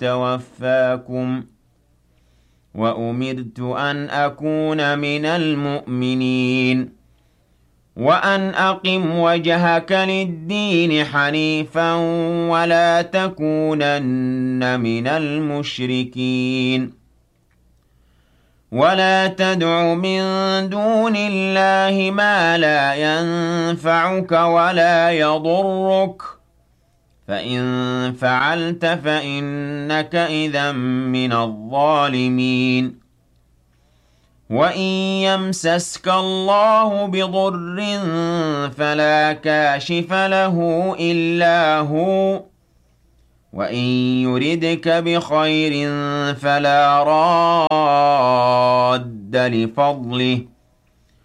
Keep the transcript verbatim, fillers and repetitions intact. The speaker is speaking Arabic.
يتوفاكم وأمرت أن أكون من المؤمنين وأن أقم وجهك للدين حنيفا ولا تكونن من المشركين ولا تدع من دون الله ما لا ينفعك ولا يضرك فإن فعلت فإنك إذًا من الظالمين وإن يمسسك الله بضر فلا كاشف له إلا هو وإن يردك بخير فلا راد لفضله